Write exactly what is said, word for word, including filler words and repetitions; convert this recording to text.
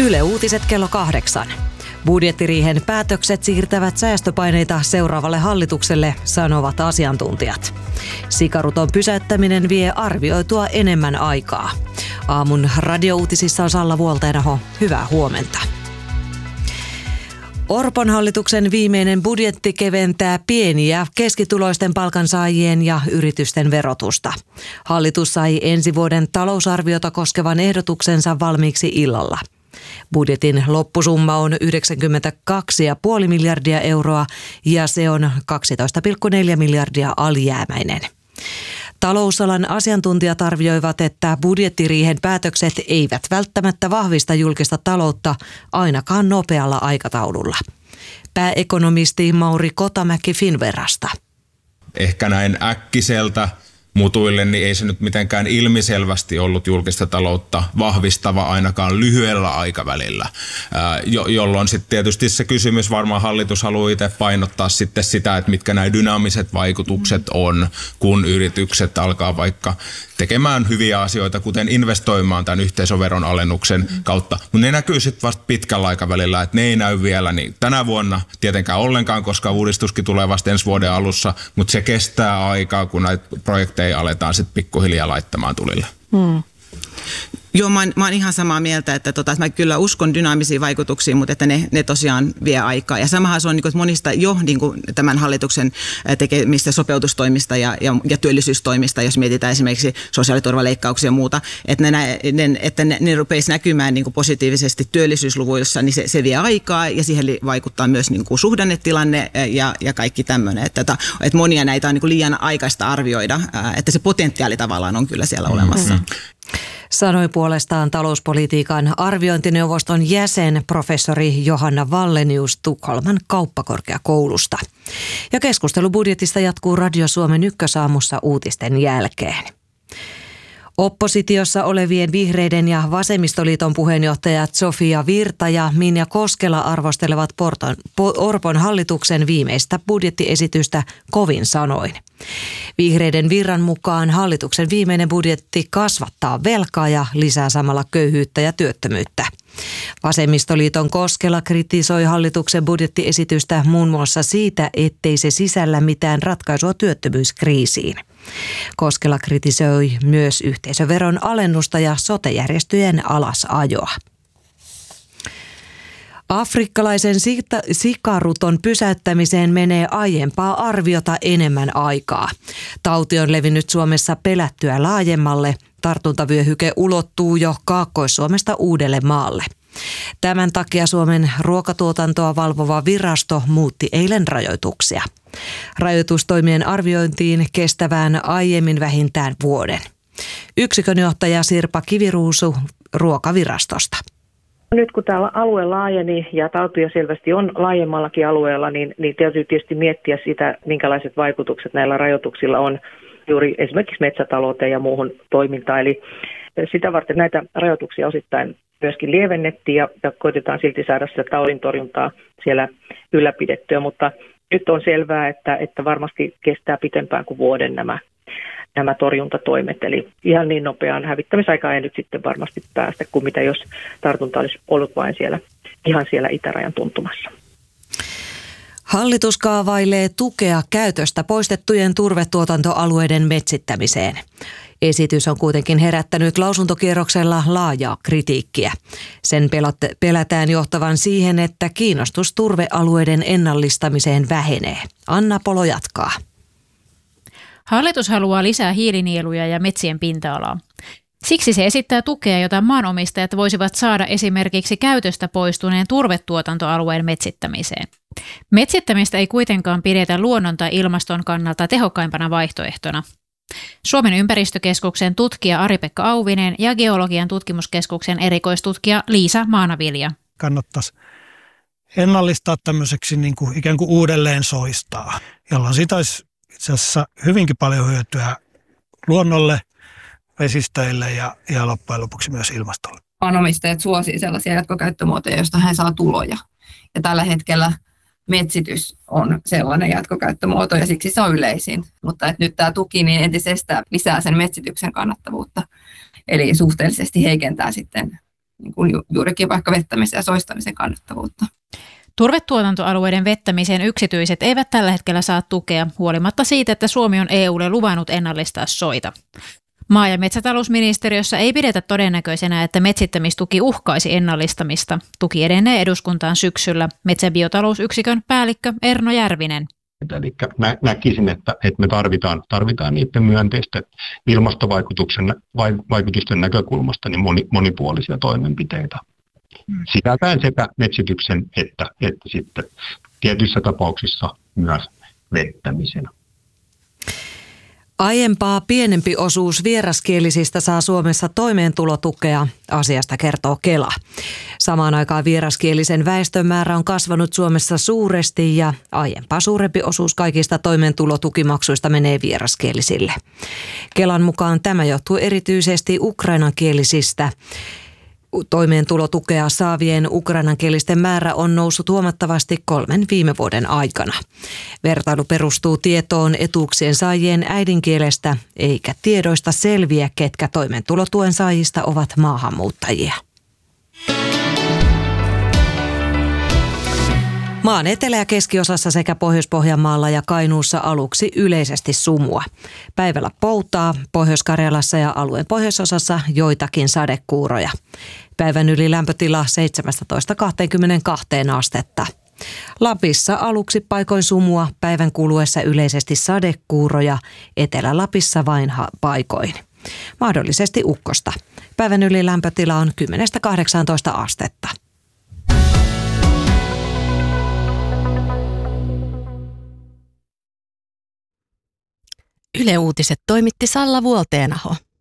Yle Uutiset kello kahdeksan. Budjettiriihen päätökset siirtävät säästöpaineita seuraavalle hallitukselle, sanovat asiantuntijat. Sikaruton pysäyttäminen vie arvioitua enemmän aikaa. Aamun radiouutisissa on Salla Vuolteenaho. Hyvää huomenta. Orpon hallituksen viimeinen budjetti keventää pieni- ja keskituloisten palkansaajien ja yritysten verotusta. Hallitus sai ensi vuoden talousarviota koskevan ehdotuksensa valmiiksi illalla. Budjetin loppusumma on yhdeksänkymmentäkaksi pilkku viisi miljardia euroa ja se on kaksitoista pilkku neljä miljardia alijäämäinen. Talousalan asiantuntijat arvioivat, että budjettiriihen päätökset eivät välttämättä vahvista julkista taloutta ainakaan nopealla aikataululla. Pääekonomisti Mauri Kotamäki Finnverasta. Ehkä näin äkkiseltä mutuille, niin ei se nyt mitenkään ilmiselvästi ollut julkista taloutta vahvistava ainakaan lyhyellä aikavälillä, ää, jo, jolloin sitten tietysti se kysymys, varmaan hallitus haluaa itse painottaa sitten sitä, että mitkä nämä dynaamiset vaikutukset on, kun yritykset alkaa vaikka tekemään hyviä asioita, kuten investoimaan tämän yhteisöveron alennuksen kautta. Mutta ne näkyy sitten vasta pitkällä aikavälillä, että ne ei näy vielä niin tänä vuonna tietenkään ollenkaan, koska uudistuskin tulee vasta ensi vuoden alussa, mutta se kestää aikaa, kun näitä projekteja aletaan sitten pikkuhiljaa laittamaan tulille. Hmm. Joo, mä oon, mä oon ihan samaa mieltä, että, tota, että mä kyllä uskon dynaamisiin vaikutuksiin, mutta että ne, ne tosiaan vie aikaa. Ja samahan se on niin kuin, monista jo niin kuin tämän hallituksen tekemistä sopeutustoimista ja, ja, ja työllisyystoimista, jos mietitään esimerkiksi sosiaaliturvaleikkauksia ja muuta, että ne, ne, että ne, ne rupeisi näkymään niin kuin positiivisesti työllisyysluvuissa, niin se, se vie aikaa ja siihen vaikuttaa myös niin kuin suhdannetilanne ja, ja kaikki tämmöinen. Että, että monia näitä on niin kuin liian aikaista arvioida, että se potentiaali tavallaan on kyllä siellä olemassa. Mm-hmm. Sanoi puolestaan talouspolitiikan arviointineuvoston jäsen professori Johanna Wallenius Tukholman kauppakorkeakoulusta. Ja keskustelu budjetista jatkuu Radio Suomen Ykkösaamussa uutisten jälkeen. Oppositiossa olevien Vihreiden ja Vasemmistoliiton puheenjohtajat Sofia Virta ja Minja Koskela arvostelevat Porton, Orpon hallituksen viimeistä budjettiesitystä kovin sanoin. Vihreiden Virran mukaan hallituksen viimeinen budjetti kasvattaa velkaa ja lisää samalla köyhyyttä ja työttömyyttä. Vasemmistoliiton Koskela kritisoi hallituksen budjettiesitystä muun muassa siitä, ettei se sisällä mitään ratkaisua työttömyyskriisiin. Koskela kritisoi myös yhteisöveron alennusta ja sote-järjestöjen alasajoa. Afrikkalaisen sikaruton pysäyttämiseen menee aiempaa arviota enemmän aikaa. Tauti on levinnyt Suomessa pelättyä laajemmalle. Tartuntavyöhyke ulottuu jo Kaakkois-Suomesta Uudellemaalle. Tämän takia Suomen ruokatuotantoa valvova virasto muutti eilen rajoituksia. Rajoitustoimien arviointiin kestävään aiemmin vähintään vuoden. Yksikönjohtaja Sirpa Kiviruusu Ruokavirastosta. Nyt kun tämä alue laajeni ja tautia selvästi on laajemmallakin alueella, niin, niin täytyy tietysti miettiä sitä, minkälaiset vaikutukset näillä rajoituksilla on juuri esimerkiksi metsätalouteen ja muuhun toimintaan. Eli sitä varten näitä rajoituksia osittain myöskin lievennettiin ja, ja koitetaan silti saada sitä taudin torjuntaa siellä ylläpidettyä, mutta nyt on selvää, että, että varmasti kestää pitempään kuin vuoden nämä, nämä torjuntatoimet. Eli ihan niin nopeaan hävittämisaikaan ei nyt sitten varmasti päästä kuin mitä jos tartunta olisi ollut vain siellä, ihan siellä itärajan tuntumassa. Hallitus kaavailee tukea käytöstä poistettujen turvetuotantoalueiden metsittämiseen. Esitys on kuitenkin herättänyt lausuntokierroksella laajaa kritiikkiä. Sen pelätään johtavan siihen, että kiinnostus turvealueiden ennallistamiseen vähenee. Anna Polo jatkaa. Hallitus haluaa lisää hiilinieluja ja metsien pinta-alaa. Siksi se esittää tukea, jota maanomistajat voisivat saada esimerkiksi käytöstä poistuneen turvetuotantoalueen metsittämiseen. Metsittämistä ei kuitenkaan pidetä luonnon tai ilmaston kannalta tehokkaimpana vaihtoehtona. Suomen ympäristökeskuksen tutkija Ari-Pekka Auvinen ja Geologian tutkimuskeskuksen erikoistutkija Liisa Maanavilja. Kannattaisi ennallistaa tämmöiseksi niin kuin ikään kuin uudelleen soistaa, jolloin siitä olisi itse asiassa hyvinkin paljon hyötyä luonnolle, vesistöille ja, ja loppujen lopuksi myös ilmastolle. Maanomistajat suosii sellaisia jatkokäyttömuotoja, joista he saa tuloja. Ja tällä hetkellä metsitys on sellainen jatkokäyttömuoto ja siksi se on yleisin. Mutta että nyt tämä tuki niin entisestään lisää sen metsityksen kannattavuutta. Eli suhteellisesti heikentää sitten niin kuin ju- juurikin vaikka vettämisen ja soistamisen kannattavuutta. Turvetuotantoalueiden vettämiseen yksityiset eivät tällä hetkellä saa tukea, huolimatta siitä, että Suomi on E U:lle luvannut ennallistaa soita. Maa- ja metsätalousministeriössä ei pidetä todennäköisenä, että metsittämistuki uhkaisi ennallistamista. Tuki edenee eduskuntaan syksyllä. Metsäbiotalousyksikön päällikkö Erno Järvinen. Eli mä näkisin, että, että me tarvitaan, tarvitaan niiden myönteisten ilmastovaikutusten vaikutusten näkökulmasta niin moni, monipuolisia toimenpiteitä. Sisältäen sekä metsityksen että, että sitten tietyissä tapauksissa myös vettämisen. Aiempaa pienempi osuus vieraskielisistä saa Suomessa toimeentulotukea, asiasta kertoo Kela. Samaan aikaan vieraskielisen väestön määrä on kasvanut Suomessa suuresti ja aiempaa suurempi osuus kaikista toimeentulotukimaksuista menee vieraskielisille. Kelan mukaan tämä johtuu erityisesti ukrainankielisistä. Toimeentulotukea saavien ukrainankielisten määrä on noussut huomattavasti kolmen viime vuoden aikana. Vertailu perustuu tietoon etuuksien saajien äidinkielestä, eikä tiedoista selviä, ketkä toimeentulotuen saajista ovat maahanmuuttajia. Maan etelä- ja keskiosassa sekä Pohjois-Pohjanmaalla ja Kainuussa aluksi yleisesti sumua. Päivällä poutaa, Pohjois-Karjalassa ja alueen pohjoisosassa joitakin sadekuuroja. Päivän yli lämpötila seitsemästätoista kaksikymmentäkaksi astetta. Lapissa aluksi paikoin sumua, päivän kuluessa yleisesti sadekuuroja, Etelä-Lapissa vain ha- paikoin. Mahdollisesti ukkosta. Päivän yli lämpötila on kymmenestä kahdeksaantoista astetta. Yle Uutiset toimitti Salla Vuolteenaho.